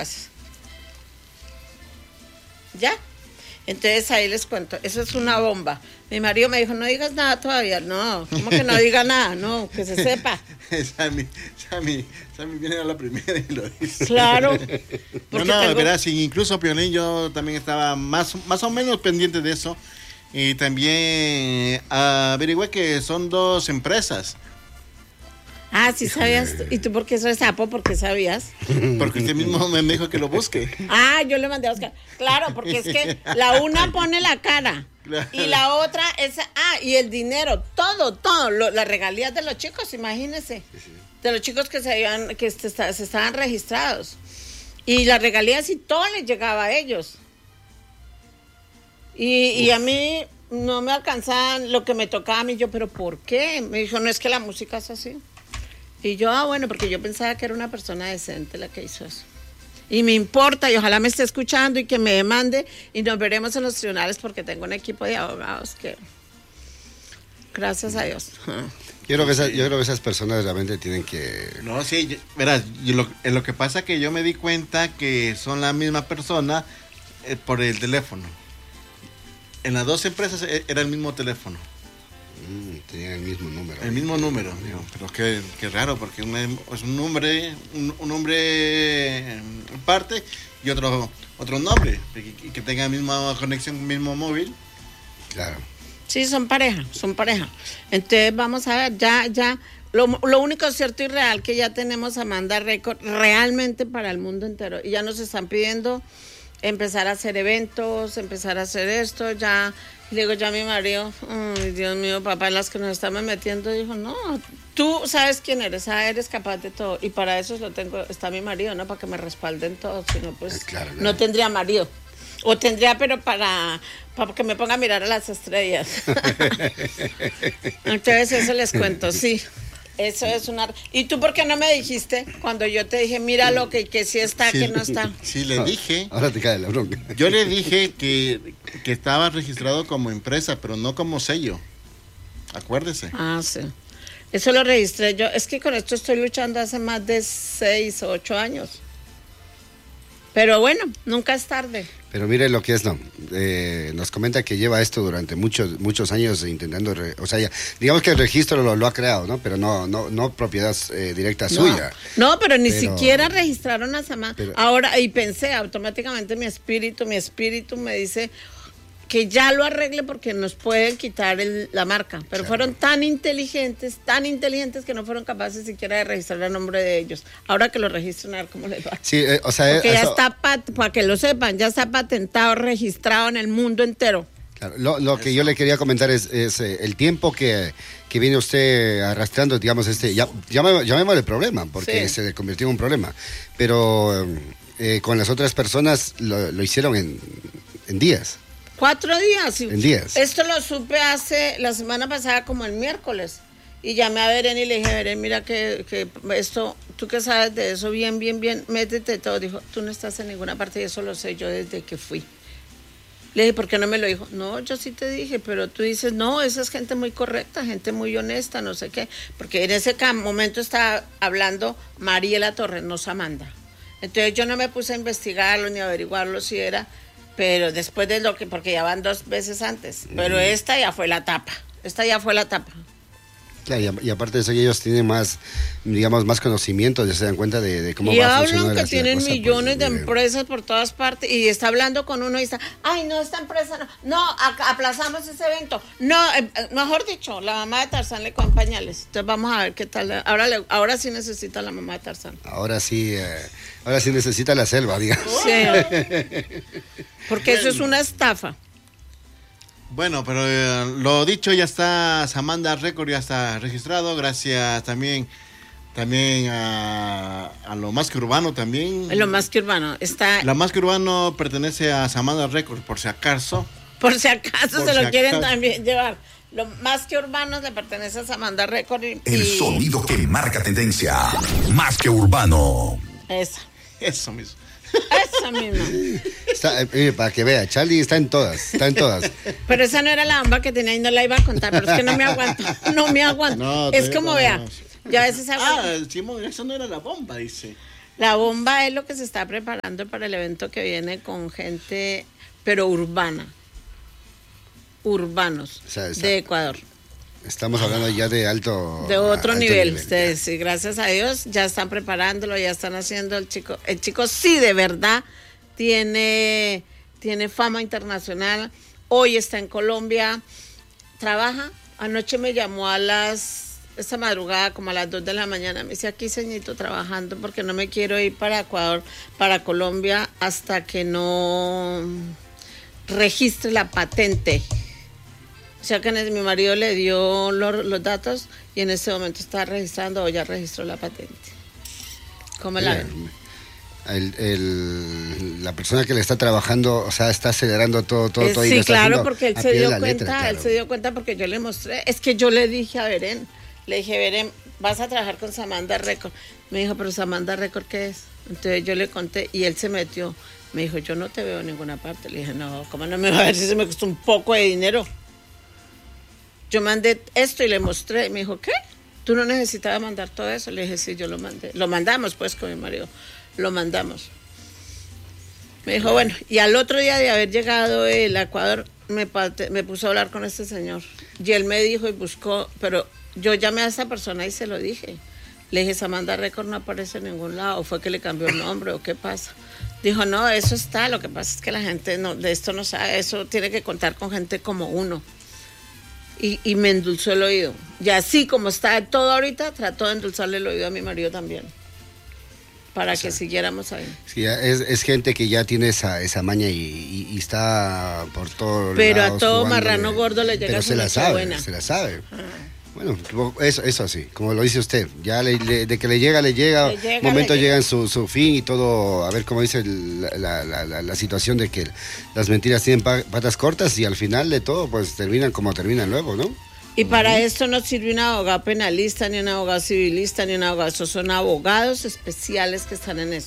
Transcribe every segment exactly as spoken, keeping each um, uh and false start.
casas. ¿Ya? Entonces ahí les cuento, eso es una bomba. Mi marido me dijo, no digas nada todavía. No, ¿cómo que no diga nada? No, que se sepa. Sammy, Sammy, Sammy viene a la primera y lo dice. Claro. No, no, tengo... verás, incluso Piolín, yo también estaba más, más o menos pendiente de eso. Y también averigüé que son dos empresas. Ah, sí sabías. ¿Y tú por qué sos sapo? ¿Por qué sabías? Porque usted mismo me dijo que lo busque. Ah, yo le mandé a buscar. Claro, porque es que la una pone la cara. Claro. Y la otra es, ah, y el dinero, todo, todo, lo, las regalías de los chicos, imagínense. De los chicos que se habían, que se, se estaban registrados. Y las regalías y todo les llegaba a ellos. Y, y a mí no me alcanzaban lo que me tocaba a mí. Yo, ¿pero por qué? Me dijo, no es que la música es así. Y yo, ah, bueno, porque yo pensaba que era una persona decente la que hizo eso. Y me importa, y ojalá me esté escuchando y que me demande, y nos veremos en los tribunales porque tengo un equipo de abogados que, gracias a Dios. Yo creo que esas, yo creo que esas personas realmente tienen que... No, sí, yo, verás, yo lo, lo que pasa es que yo me di cuenta que son la misma persona eh, por el teléfono. En las dos empresas era el mismo teléfono. Mm, tenían el mismo número. El mismo número, digo, pero qué, qué raro, porque un, es un nombre, un, un nombre parte y otro otro nombre, y que tenga la misma conexión, mismo móvil. Claro. Sí, son pareja, son pareja. Entonces vamos a ver, ya, ya, lo, lo único cierto y real que ya tenemos Amanda Record realmente para el mundo entero. Y ya nos están pidiendo empezar a hacer eventos, empezar a hacer esto, ya... Le digo ya a mi marido, ay, Dios mío, papá, en las que nos estamos metiendo, dijo, no, tú sabes quién eres, ah, eres capaz de todo, y para eso lo tengo, está mi marido, ¿no? Para que me respalden todo, si no, pues, claro, claro. No tendría marido, o tendría, pero para, para que me ponga a mirar a las estrellas. Entonces, eso les cuento, sí. Eso es una... ¿Y tú por qué no me dijiste cuando yo te dije, míralo, que, que sí está, sí, que no está? Sí, le dije. Ahora te cae la bronca. Yo le dije que, que estaba registrado como empresa, pero no como sello. Acuérdese. Ah, sí. Eso lo registré yo. Es que con esto estoy luchando hace más de seis o ocho años. Pero bueno, nunca es tarde. Pero mire lo que es, no. Eh, nos comenta que lleva esto durante muchos muchos años intentando, re, o sea, ya, digamos que el registro lo, lo ha creado, ¿no? Pero no no no propiedad eh, directa no, suya. No, pero ni pero, siquiera registraron a Samantha. Pero, ahora, y pensé, automáticamente mi espíritu, mi espíritu me dice que ya lo arregle porque nos pueden quitar el, la marca. Pero claro. Fueron tan inteligentes, tan inteligentes que no fueron capaces siquiera de registrar el nombre de ellos. Ahora que lo registran, a ver cómo les va. Sí, eh, o sea... Porque eso, ya está, pat, para que lo sepan, ya está patentado, registrado en el mundo entero. Claro, lo, lo que yo le quería comentar es, es eh, el tiempo que, que viene usted arrastrando, digamos, este, ya, llamémosle, llamémosle problema, porque sí. Se convirtió en un problema. Pero eh, con las otras personas lo, lo hicieron en, en días. Cuatro días. En días. Esto lo supe hace, la semana pasada, como el miércoles. Y llamé a Beren y le dije, Beren, mira que, que esto, tú que sabes de eso, bien, bien, bien, métete todo. Dijo, tú no estás en ninguna parte y eso lo sé yo desde que fui. Le dije, ¿por qué no me lo dijo? No, yo sí te dije, pero tú dices, no, esa es gente muy correcta, gente muy honesta, no sé qué. Porque en ese momento estaba hablando Mariela Torres, no Samantha. Entonces yo no me puse a investigarlo ni a averiguarlo si era... Pero después de lo que, porque ya van dos veces antes, pero esta ya fue la tapa, esta ya fue la tapa. Claro, y, y aparte de eso, ellos tienen más, digamos, más conocimiento, ya se dan cuenta de, de cómo y va a funcionar. Y hablan que tienen cosa, millones pues, de empresas por todas partes, y está hablando con uno y está, ay, no, esta empresa no, no, aplazamos ese evento. No, eh, mejor dicho, la mamá de Tarzán le coge pañales. Entonces vamos a ver qué tal, ahora, le, ahora sí necesita la mamá de Tarzán. Ahora sí, eh, ahora sí necesita la selva, digamos. Sí, porque eso es una estafa. Bueno, pero eh, lo dicho, ya está, Samanda Record ya está registrado, gracias también también a, a Lo Más Que Urbano también. Lo Más Que Urbano está... Lo Más Que Urbano pertenece a Samanda Record, por si acaso. Por si acaso por se si lo quieren acaso. También llevar. Lo Más Que Urbano le pertenece a Samanda Record. Y, El sonido que marca tendencia, Más Que Urbano. Esa. Eso mismo. Esa misma. Está, eh, para que vea, Charlie está en todas, está en todas. Pero esa no era la bomba que tenía y no la iba a contar, pero es que no me aguanto, no me aguanto. No, es como, no, vea, no. Yo a veces aguanto. Ah, Simón, esa no era la bomba, dice. La bomba es lo que se está preparando para el evento que viene con gente, pero urbana, urbanos, o sea, de Ecuador. Estamos hablando ya de alto... De otro alto nivel, nivel sí, sí, gracias a Dios, ya están preparándolo, ya están haciendo el chico. El chico sí, de verdad, tiene, tiene fama internacional. Hoy está en Colombia, trabaja. Anoche me llamó a las, esta madrugada, como a las dos de la mañana, me dice, aquí ceñito trabajando porque no me quiero ir para Ecuador, para Colombia, hasta que no registre la patente. O sea que mi marido le dio los, los datos y en este momento está registrando o ya registró la patente. ¿Cómo la ven? El, el, la persona que le está trabajando, o sea, está acelerando todo, todo, todo. Sí, y claro, porque él se dio cuenta, letra, claro. él se dio cuenta porque yo le mostré. Es que yo le dije a Beren, le dije, Beren, vas a trabajar con Samanda Record. Me dijo, pero Samanda Record, ¿qué es? Entonces yo le conté y él se metió. Me dijo, yo no te veo en ninguna parte. Le dije, no, ¿cómo no me va a ver si se me costó un poco de dinero? Yo mandé esto y le mostré. Y me dijo, ¿qué? ¿Tú no necesitabas mandar todo eso? Le dije, sí, yo lo mandé. Lo mandamos, pues, con mi marido. Lo mandamos. Me dijo, bueno, y al otro día de haber llegado el Ecuador, me, me puso a hablar con este señor. Y él me dijo y buscó, pero yo llamé a esa persona y se lo dije. Le dije, Samanda Record no aparece en ningún lado. ¿O fue que le cambió el nombre o qué pasa? Dijo, no, eso está. Lo que pasa es que la gente no, de esto no sabe. Eso tiene que contar con gente como uno. Y, y me endulzó el oído. Y así como está todo ahorita, trató de endulzarle el oído a mi marido también. Para o sea, que siguiéramos ahí. Sí, es, es gente que ya tiene esa, esa maña y, y, y está por todo. Pero lados a todo marrano gordo le llega pero su se la sabe, buena. Se la sabe. Ah. Bueno, eso, eso sí, como lo dice usted, ya le, le, de que le llega, le llega, le llega momento llega en su, su fin y todo, a ver cómo dice la, la, la, la, la situación de que las mentiras tienen patas cortas y al final de todo pues terminan como terminan luego, ¿no? Y para uh-huh. esto no sirve un abogado penalista, ni un abogado civilista, ni un abogado, esos son abogados especiales que están en eso.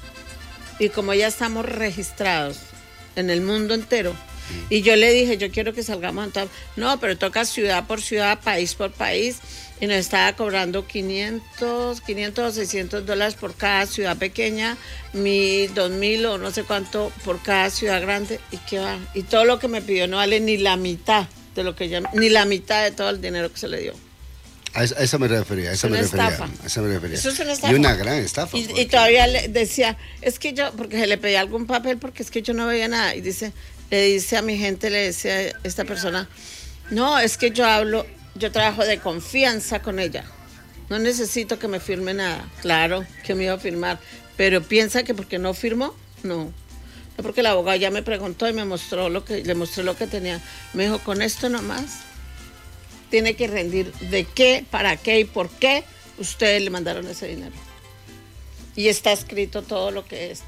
Y como ya estamos registrados en el mundo entero, y yo le dije, yo quiero que salgamos a... No, pero toca ciudad por ciudad, país por país, y nos estaba cobrando quinientos, quinientos o seiscientos dólares por cada ciudad pequeña, mil, dos mil o no sé cuánto por cada ciudad grande, y qué va. Y todo lo que me pidió no vale ni la mitad de lo que ya, ni la mitad de todo el dinero que se le dio. A eso, a eso me refería, a eso me refería, a eso me refería. Eso es una estafa. Y una gran estafa. Y, porque... y todavía le decía, es que yo, porque se le pedía algún papel, porque es que yo no veía nada, y dice... Le dice a mi gente, le decía a esta persona, no, es que yo hablo, yo trabajo de confianza con ella. No necesito que me firme nada. Claro que me iba a firmar, pero piensa que porque no firmó, no. No, porque el abogado ya me preguntó y me mostró lo que, le mostré lo que tenía. Me dijo, con esto nomás, tiene que rendir de qué, para qué y por qué ustedes le mandaron ese dinero. Y está escrito todo lo que es esto.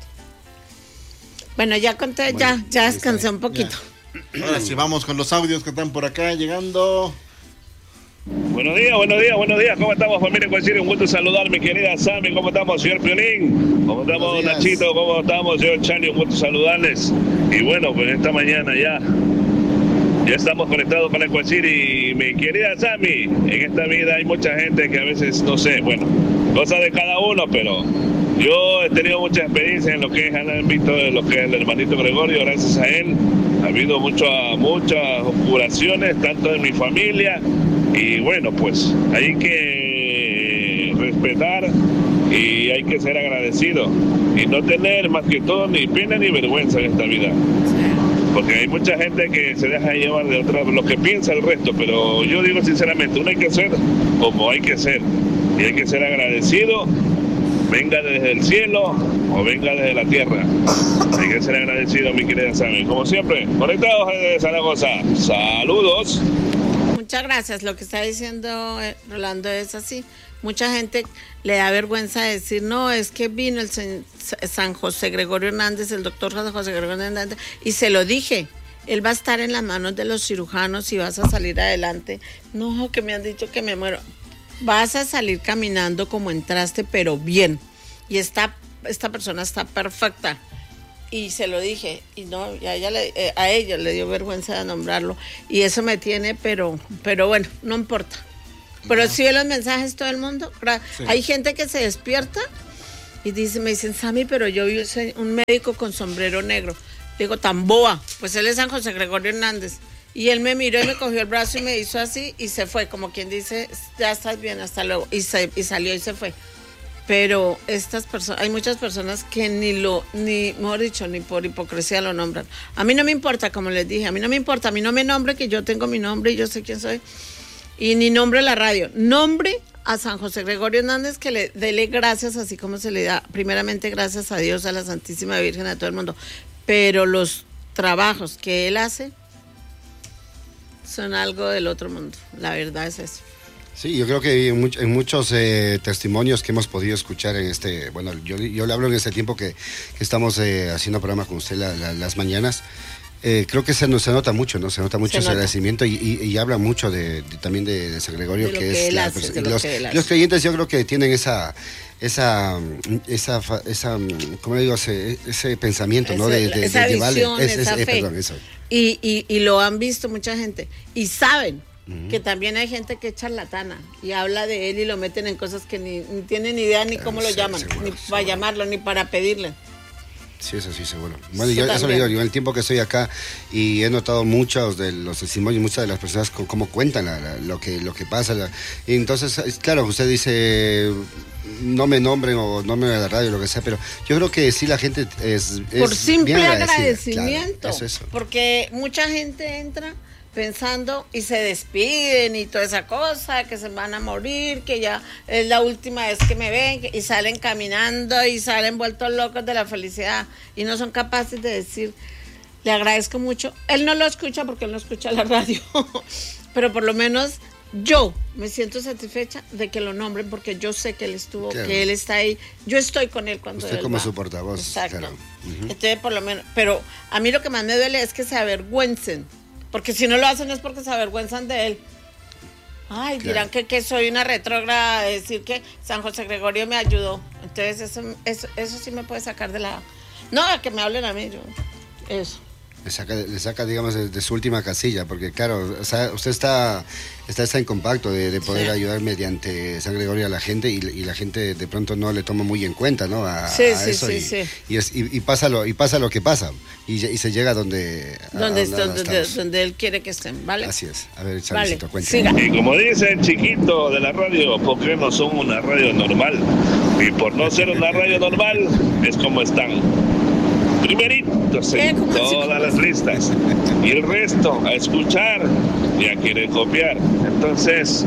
Bueno, ya conté, bueno, ya, ya descansé un poquito. Ya. Ahora sí, vamos con los audios que están por acá llegando. Buenos días, buenos días, buenos días. ¿Cómo estamos, familia Cuesir? Un gusto saludar, mi querida Sammy. ¿Cómo estamos, señor Piolín? ¿Cómo estamos, Nachito? ¿Cómo estamos, señor Charlie? Un gusto saludarles. Y bueno, pues esta mañana ya, ya estamos conectados con el Cuesir. Y mi querida Sammy, en esta vida hay mucha gente que a veces, no sé, bueno, cosas de cada uno, pero... Yo he tenido mucha experiencia en lo que es el ámbito de lo que es el hermanito Gregorio, gracias a él. Ha habido mucho, muchas oscuraciones, tanto en mi familia, y bueno, pues hay que respetar y hay que ser agradecido y no tener más que todo ni pena ni vergüenza en esta vida. Porque hay mucha gente que se deja llevar de otra, lo que piensa el resto, pero yo digo sinceramente, uno hay que ser como hay que ser, y hay que ser agradecido. Venga desde el cielo o venga desde la tierra. Hay que ser agradecido, mi querida Sammy. Como siempre, conectados desde Zaragoza. Saludos. Muchas gracias. Lo que está diciendo Rolando es así. Mucha gente le da vergüenza decir, no, es que vino el San José Gregorio Hernández, el doctor José Gregorio Hernández, y se lo dije. Él va a estar en las manos de los cirujanos y vas a salir adelante. No, que me han dicho que me muero. Vas a salir caminando como entraste, pero bien. Y esta, esta persona está perfecta. Y se lo dije. Y no, y a ella, le, eh, a ella le dio vergüenza de nombrarlo. Y eso me tiene, pero, pero bueno, no importa. Pero no. Si ve los mensajes todo el mundo. Sí. Hay gente que se despierta Y dice, me dicen, Sammy, pero yo vi un médico con sombrero negro. Digo, tan boa. Pues él es San José Gregorio Hernández. Y él me miró y me cogió el brazo y me hizo así y se fue. Como quien dice, ya estás bien, hasta luego. Y, se, y salió y se fue. Pero estas personas, hay muchas personas que ni lo, ni, mejor dicho, ni por hipocresía lo nombran. A mí no me importa, como les dije, a mí no me importa, a mí no me nombre, que yo tengo mi nombre y yo sé quién soy. Y ni nombre la radio. Nombre a San José Gregorio Hernández, que le dele gracias, así como se le da, primeramente gracias a Dios, a la Santísima Virgen, a todo el mundo. Pero los trabajos que él hace son algo del otro mundo. La verdad es eso. Sí, yo creo que en, much, en muchos eh, testimonios que hemos podido escuchar en este, bueno, yo, yo le hablo en este tiempo que, que estamos eh, haciendo programa con usted la, la, las mañanas. Eh, creo que se, se nota mucho, ¿no? Se nota mucho se ese nota. agradecimiento y, y, y habla mucho de, de, también de, de San Gregorio, que, que es la hace, persona. Los, los creyentes yo creo que tienen esa, esa, esa, esa ¿cómo digo? Ese, ese pensamiento, ese, ¿no? De, de, esa de, de visión, vale. es, esa es, fe. Eh, perdón, eso. Y, y, y lo han visto mucha gente. Y saben uh-huh. que también hay gente que es charlatana y habla de él y lo meten en cosas que ni, ni tienen idea ni cómo lo sí, llaman, seguro, ni seguro. para llamarlo, ni para pedirle. Sí, eso sí, seguro. Bueno, yo eso le digo, yo en el tiempo que estoy acá y he notado muchos de los testimonios, muchas de las personas cómo, cómo cuentan la, la, lo que lo que pasa. La, y entonces, claro, usted dice, no me nombren o no me la radio, lo que sea, pero yo creo que sí la gente es, es por simple bien agradecimiento, claro, eso, eso. Porque mucha gente entra pensando y se despiden y toda esa cosa, que se van a morir, que ya es la última vez que me ven, que, y salen caminando y salen vueltos locos de la felicidad y no son capaces de decir, le agradezco mucho. Él no lo escucha porque él no escucha la radio, pero por lo menos yo me siento satisfecha de que lo nombren porque yo sé que él estuvo, claro. que él está ahí, yo estoy con él cuando Usted él como va. su portavoz. Exacto. Claro. Uh-huh. Entonces por lo menos, pero a mí lo que más me duele es que se avergüencen. Porque si no lo hacen es porque se avergüenzan de él. Ay, claro. dirán que, que soy una retrógrada, decir que San José Gregorio me ayudó. Entonces eso, eso, eso sí me puede sacar de la... No, que me hablen a mí, yo... Eso. Le saca, le saca digamos, de, de su última casilla, porque claro, o sea, usted está, está, está en compacto de, de poder sí. ayudar mediante San Gregorio a la gente y, y la gente de pronto no le toma muy en cuenta, ¿no? A, sí, a sí, eso sí, y, sí. Y, es, y, y, pasa lo, y pasa lo que pasa y, y se llega donde... Donde, a, donde, donde, donde él quiere que estén, ¿vale? Así es. A ver, Charlesito, vale. cuéntame. Y como dice el chiquito de la radio, porque no son una radio normal. Y por no ser una radio normal, es como están. Primeritos en todas las listas y el resto a escuchar y a querer copiar. Entonces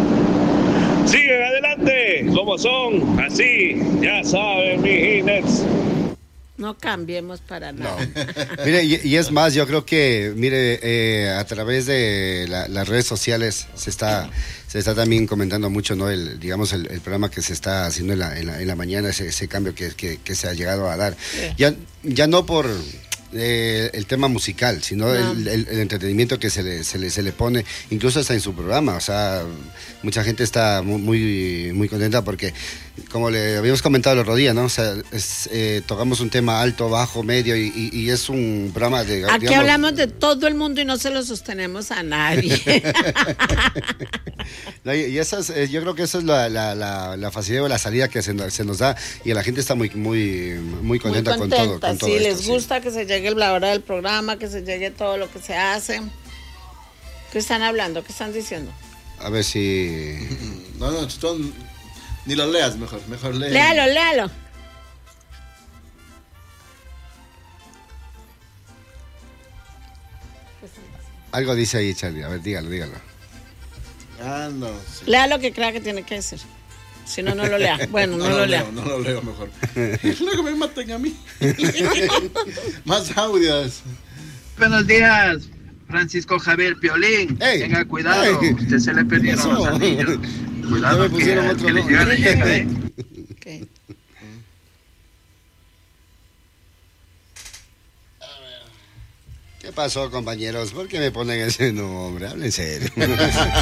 siguen adelante como son, así ya saben, mijines. No cambiemos para nada. No. Mire, y, y es más, yo creo que, mire, eh, a través de la, las redes sociales se está, se está también comentando mucho, ¿no? El, digamos, el, el programa que se está haciendo en la, en la, en la mañana, ese, ese cambio que, que, que se ha llegado a dar. Sí. Ya, ya no por eh, el tema musical, sino no. el, el, el entretenimiento que se le, se, le, se le pone, incluso hasta en su programa. O sea, mucha gente está muy, muy, muy contenta porque, como le habíamos comentado el otro día, ¿no? O sea, es, eh, tocamos un tema alto, bajo, medio y, y, y es un programa de... Aquí digamos, hablamos de todo el mundo y no se lo sostenemos a nadie. No, y, y esa es, eh, yo creo que esa es la, la, la, la facilidad o la salida que se, se nos da y la gente está muy, muy, muy contenta, muy contenta con todo. Con todo sí, esto, les gusta sí. que se llegue la hora del programa, que se llegue todo lo que se hace. ¿Qué están hablando? ¿Qué están diciendo? A ver si... No, no, tú ni lo leas mejor, mejor léelo. Léalo, léalo. Algo dice ahí, Charlie. A ver, dígalo, dígalo. Ah, no. Sí. Lea lo que crea que tiene que decir. Si no, no lo lea. Bueno, no, no lo, lo lea. Leo, no lo leo mejor. Luego me maten a mí. Más audios. Buenos días, Francisco Javier Piolín. Hey. Tenga cuidado, hey. Usted se le perdieron los anillos. Cuidado, no me pusieron que, otro que le llega, le llega, ¿eh? Okay. ¿Qué pasó, compañeros? ¿Por qué me ponen ese nombre? Hablen serio.